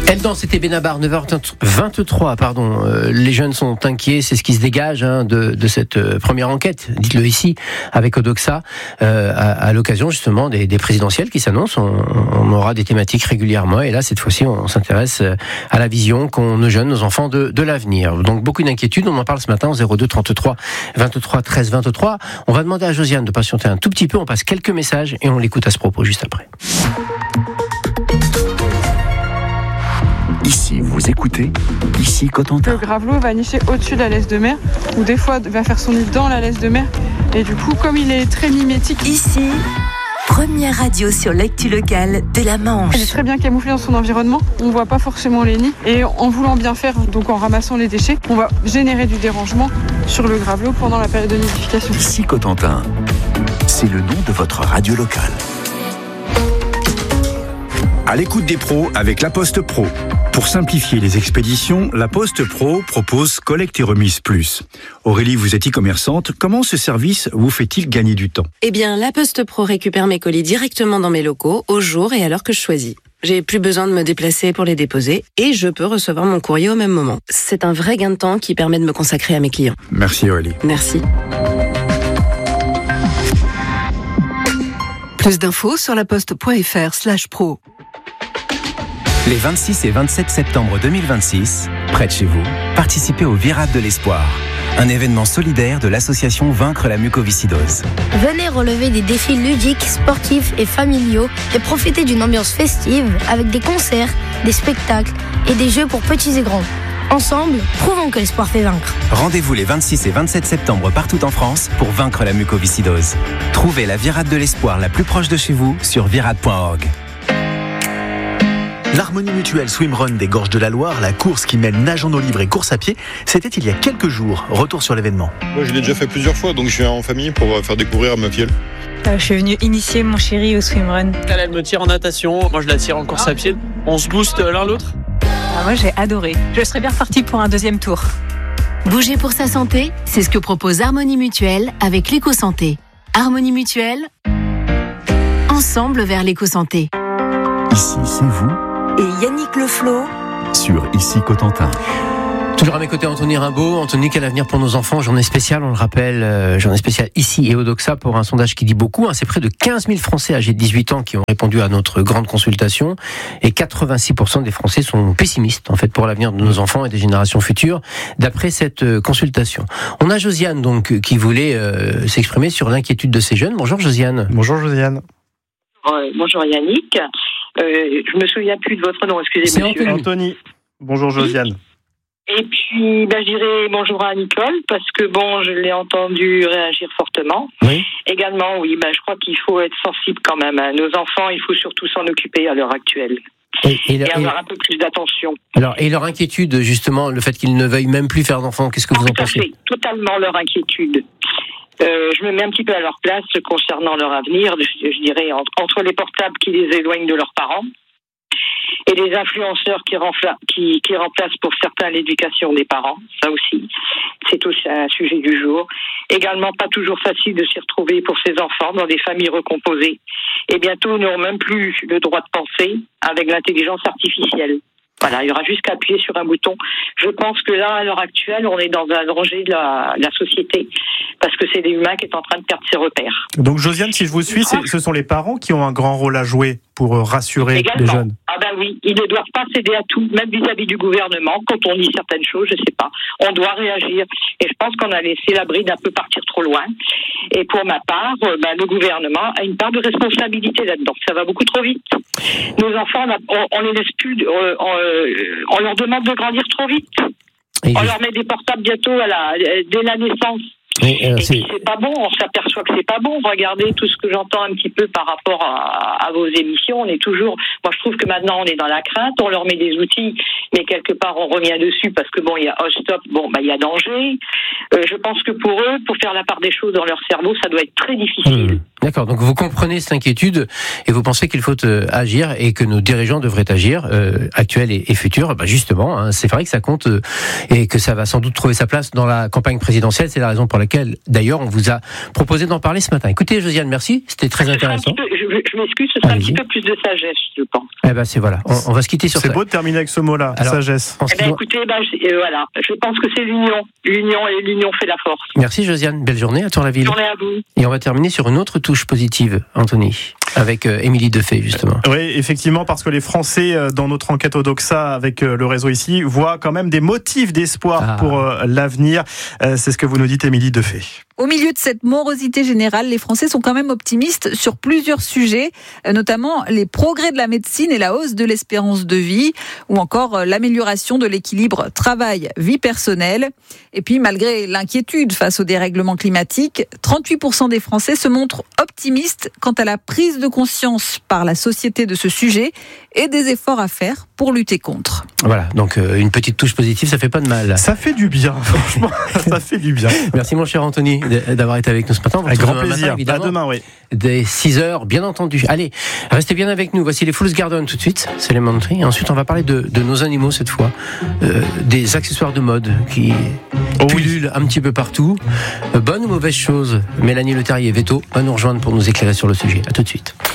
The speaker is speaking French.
Elle danse, c'était Benabar, 9h23, les jeunes sont inquiets, c'est ce qui se dégage de cette première enquête, dites-le ici, avec Odoxa, à l'occasion justement des présidentielles qui s'annoncent. On aura des thématiques régulièrement, et là, cette fois-ci, on s'intéresse à la vision qu'ont nos jeunes, nos enfants de l'avenir. Donc, beaucoup d'inquiétudes, on en parle ce matin au 02 33 23 13 23. On va demander à Josiane de patienter un tout petit peu, on passe quelques messages et on l'écoute à ce propos juste après. Ici, vous écoutez, ici Cotentin. Le gravelot va nicher au-dessus de la laisse de mer, ou des fois va faire son nid dans la laisse de mer. Et du coup, comme il est très mimétique... Ici, première radio sur l'actu locale de la Manche. Il est très bien camouflé dans son environnement, on ne voit pas forcément les nids. Et en voulant bien faire, donc en ramassant les déchets, on va générer du dérangement sur le gravelot pendant la période de nidification. Ici Cotentin, c'est le nom de votre radio locale. À l'écoute des pros avec La Poste Pro. Pour simplifier les expéditions, La Poste Pro propose collecte et remise plus. Aurélie, vous êtes e-commerçante. Comment ce service vous fait-il gagner du temps ? Eh bien, La Poste Pro récupère mes colis directement dans mes locaux, au jour et à l'heure que je choisis. J'ai plus besoin de me déplacer pour les déposer et je peux recevoir mon courrier au même moment. C'est un vrai gain de temps qui permet de me consacrer à mes clients. Merci Aurélie. Merci. Plus d'infos sur laposte.fr/pro. Les 26 et 27 septembre 2026, près de chez vous, participez au Virade de l'Espoir, un événement solidaire de l'association Vaincre la mucoviscidose. Venez relever des défis ludiques, sportifs et familiaux et profiter d'une ambiance festive avec des concerts, des spectacles et des jeux pour petits et grands. Ensemble, prouvons que l'espoir fait vaincre. Rendez-vous les 26 et 27 septembre partout en France pour vaincre la mucoviscidose. Trouvez la Virade de l'Espoir la plus proche de chez vous sur virade.org. L'Harmonie Mutuelle Swimrun des Gorges de la Loire, la course qui mêle nage en eau libre et course à pied, c'était il y a quelques jours. Retour sur l'événement. Moi, je l'ai déjà fait plusieurs fois, donc je viens en famille pour faire découvrir à ma fille. Je suis venue initier mon chéri au swimrun. Elle me tire en natation, moi je la tire en course à pied. On se booste l'un l'autre. Moi j'ai adoré. Je serais bien repartie pour un deuxième tour. Bouger pour sa santé, c'est ce que propose Harmonie Mutuelle avec l'éco-santé. Harmonie Mutuelle, ensemble vers l'éco-santé. Ici, c'est vous. Et Yannick Leflot Sur Ici Cotentin. Toujours à mes côtés, Anthony Rimbaud. Anthony, quel avenir pour nos enfants ? Journée spéciale, on le rappelle, journée spéciale ici et Odoxa pour un sondage qui dit beaucoup. C'est près de 15 000 Français âgés de 18 ans qui ont répondu à notre grande consultation. Et 86% des Français sont pessimistes, en fait, pour l'avenir de nos enfants et des générations futures, d'après cette consultation. On a Josiane, donc, qui voulait s'exprimer sur l'inquiétude de ces jeunes. Bonjour, Josiane. Bonjour, Josiane. Bonjour, Yannick. Je me souviens plus de votre nom, excusez-moi. C'est Anthony. Bonjour, Josiane. Et puis, je dirais bonjour à Nicole, parce que je l'ai entendu réagir fortement. Oui. Également, oui, je crois qu'il faut être sensible quand même. Nos enfants, il faut surtout s'en occuper à l'heure actuelle. Et avoir un peu plus d'attention. Alors, et leur inquiétude, justement, le fait qu'ils ne veuillent même plus faire d'enfants, qu'est-ce que vous en pensez ? Tout à fait, totalement leur inquiétude. Je me mets un petit peu à leur place concernant leur avenir, je dirais, entre les portables qui les éloignent de leurs parents et les influenceurs qui remplacent pour certains l'éducation des parents. Ça aussi, c'est aussi un sujet du jour. Également, pas toujours facile de s'y retrouver pour ces enfants dans des familles recomposées. Et bientôt, ils n'auront même plus le droit de penser avec l'intelligence artificielle. Voilà, il y aura juste qu'à appuyer sur un bouton. Je pense que là, à l'heure actuelle, on est dans un danger de la société parce que c'est l'humain qui est en train de perdre ses repères. Donc, Josiane, si je vous suis, ce sont les parents qui ont un grand rôle à jouer pour rassurer les jeunes. Ah oui, ils ne doivent pas céder à tout, même vis-à-vis du gouvernement. Quand on dit certaines choses, je sais pas, on doit réagir. Et je pense qu'on a laissé la bride un peu partir trop loin. Et pour ma part, le gouvernement a une part de responsabilité là-dedans. Ça va beaucoup trop vite. Nos enfants, on les laisse plus, on leur demande de grandir trop vite. On leur met des portables bientôt dès la naissance. Et puis c'est pas bon, on s'aperçoit que c'est pas bon. Regardez tout ce que j'entends un petit peu par rapport à vos émissions. On est toujours, moi je trouve que maintenant on est dans la crainte, on leur met des outils, mais quelque part on revient dessus parce que il y a stop, il y a danger. Je pense que pour eux, pour faire la part des choses dans leur cerveau, ça doit être très difficile. D'accord, donc vous comprenez cette inquiétude et vous pensez qu'il faut agir et que nos dirigeants devraient agir, actuels et futurs. Justement, c'est vrai que ça compte et que ça va sans doute trouver sa place dans la campagne présidentielle. C'est la raison pour laquelle, d'ailleurs, on vous a proposé d'en parler ce matin. Écoutez, Josiane, merci, c'était très intéressant. Je je m'excuse, ce sera un petit peu plus de sagesse, je pense. Eh ben, c'est voilà. On va se quitter sur ça. C'est beau de terminer avec ce mot-là, sagesse. Écoutez, voilà. Je pense que c'est l'union. L'union fait la force. Merci, Josiane. Belle journée à Tour-la-Ville. Bonne journée à vous. Et on va terminer sur une autre touche positive, Anthony, avec Émilie Defay, justement. Oui, effectivement, parce que les Français, dans notre enquête Odoxa avec le réseau ici, voient quand même des motifs d'espoir pour l'avenir. C'est ce que vous nous dites, Émilie Defay. Au milieu de cette morosité générale, les Français sont quand même optimistes sur plusieurs sujets, notamment les progrès de la médecine et la hausse de l'espérance de vie, ou encore l'amélioration de l'équilibre travail-vie personnelle. Et puis, malgré l'inquiétude face au dérèglement climatique, 38% des Français se montrent optimistes quant à la prise de conscience par la société de ce sujet et des efforts à faire pour lutter contre. Voilà, donc une petite touche positive, ça fait pas de mal. Ça fait du bien, franchement, ça fait du bien. Merci mon cher Anthony d'avoir été avec nous ce matin. Avec grand plaisir. À demain, oui. Dès 6h, bien entendu. Allez, restez bien avec nous. Voici les Fool's Garden tout de suite. C'est Elementary. Et ensuite, on va parler de nos animaux cette fois. Des accessoires de mode qui pullulent un petit peu partout. Bonne ou mauvaise chose? Mélanie Le Terrier, Veto, va nous rejoindre pour nous éclairer sur le sujet. À tout de suite.